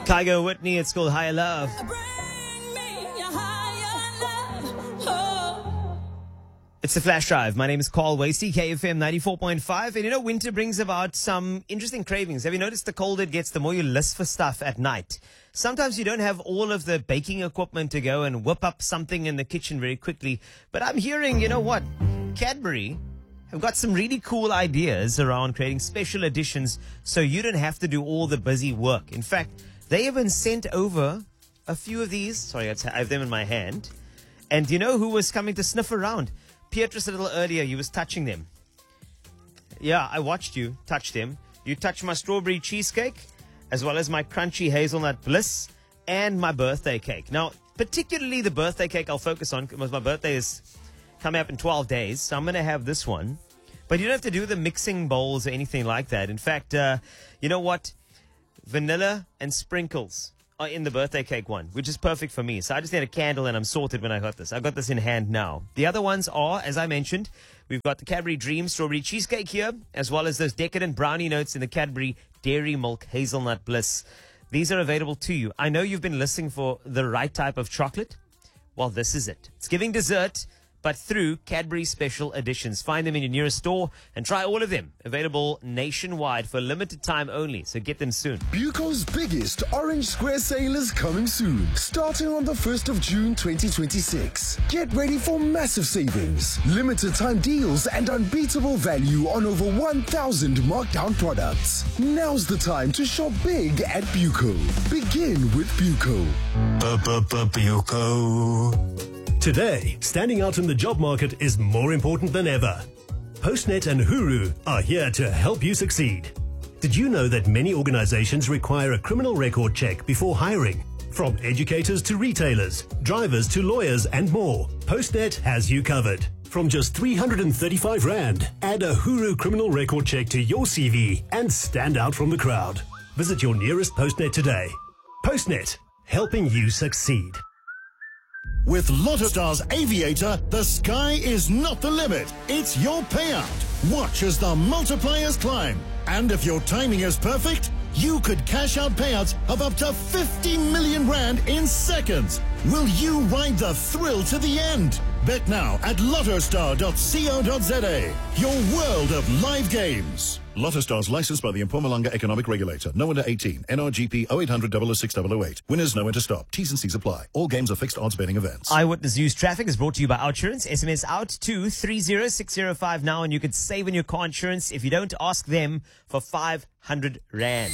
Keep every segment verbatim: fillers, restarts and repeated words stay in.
Kygo Whitney, it's called Higher Love. It's the Flash Drive. My name is Carl Wasey, K F M ninety-four point five. And you know, winter brings about some interesting cravings. Have you noticed the colder it gets, the more you list for stuff at night? Sometimes you don't have all of the baking equipment to go and whip up something in the kitchen very quickly. But I'm hearing, you know what? Cadbury have got some really cool ideas around creating special editions so you don't have to do all the busy work. In fact, they even sent over a few of these. Sorry, I have them in my hand. And you know who was coming to sniff around? Beatrice a little earlier, he was touching them. Yeah, I watched you touch them. You touched my strawberry cheesecake, as well as my crunchy hazelnut bliss, and my birthday cake. Now, particularly the birthday cake I'll focus on, because my birthday is coming up in twelve days, so I'm going to have this one. But you don't have to do the mixing bowls or anything like that. In fact, uh, you know what? Vanilla and sprinkles are in the birthday cake one, which is perfect for me. So I just need a candle and I'm sorted when I got this. I've got this in hand now. The other ones are, as I mentioned, we've got the Cadbury Dream Strawberry Cheesecake here, as well as those decadent brownie notes in the Cadbury Dairy Milk Hazelnut Bliss. These are available to you. I know you've been listening for the right type of chocolate. Well, this is it. It's giving dessert, but through Cadbury Special Editions. Find them in your nearest store and try all of them. Available nationwide for a limited time only, so get them soon. Buco's biggest Orange Square sale is coming soon, starting on the first of June twenty twenty-six. Get ready for massive savings, limited time deals, and unbeatable value on over one thousand markdown products. Now's the time to shop big at Buco. Begin with Buco. Buco. Today, standing out in the job market is more important than ever. Postnet and Huru are here to help you succeed. Did you know that many organizations require a criminal record check before hiring? From educators to retailers, drivers to lawyers and more, Postnet has you covered. From just three hundred thirty-five rand, add a Huru criminal record check to your C V and stand out from the crowd. Visit your nearest Postnet today. Postnet, helping you succeed. With LottoStar's Aviator, the sky is not the limit. It's your payout. Watch as the multipliers climb. And if your timing is perfect, you could cash out payouts of up to fifty million rand in seconds. Will you ride the thrill to the end? Bet now at lottostar dot co dot za. Your world of live games. LottoStar's licensed by the Mpumalanga Economic Regulator. No under eighteen. N R G P oh eight hundred, double oh six, double oh eight. Winners know when to stop. T's and C's apply. All games are fixed odds betting events. Eyewitness News Traffic is brought to you by Outsurance. S M S out to three zero six zero five now and you could save on your car insurance if you don't ask them for five hundred rand.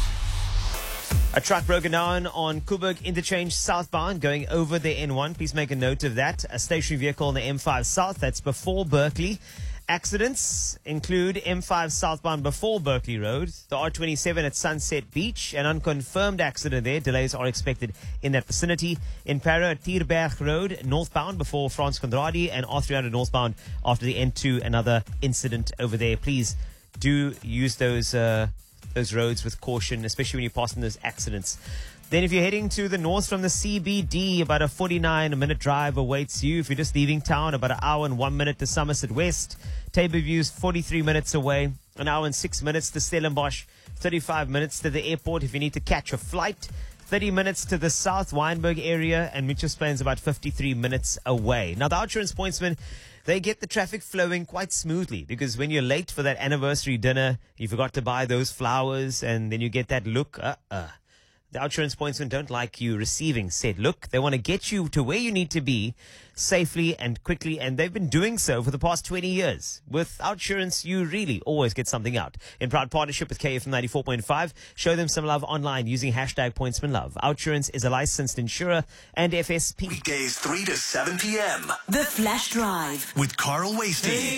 A truck broken down on Coburg Interchange southbound going over the N one. Please make a note of that. A stationary vehicle on the M five South. That's before Berkeley. Accidents include M five southbound before Berkeley Road, the R twenty-seven at Sunset Beach, an unconfirmed accident there. Delays are expected in that vicinity. In Para, Tierberg Road, northbound before Frans Condradi, and R three hundred northbound after the N two, another incident over there. Please do use those uh, those roads with caution, especially when you're passing those accidents. Then if you're heading to the north from the C B D, about a forty-nine minute drive awaits you. If you're just leaving town, about an hour and one minute to Somerset West. Tabor View's forty-three minutes away. An hour and six minutes to Stellenbosch. thirty-five minutes to the airport if you need to catch a flight. thirty minutes to the South Wynberg area. And Mitchell's Plain's about fifty-three minutes away. Now, the Outsurance pointsmen, they get the traffic flowing quite smoothly, because when you're late for that anniversary dinner, you forgot to buy those flowers, and then you get that look, uh-uh. The Outsurance pointsmen don't like you receiving said look. They want to get you to where you need to be safely and quickly, and they've been doing so for the past twenty years. With Outsurance, you really always get something out. In proud partnership with K F M ninety-four point five, show them some love online using hashtag pointsmanlove. Outsurance is a licensed insurer and F S P. Weekdays three to seven p.m. The Flash Drive with Carl Wasey.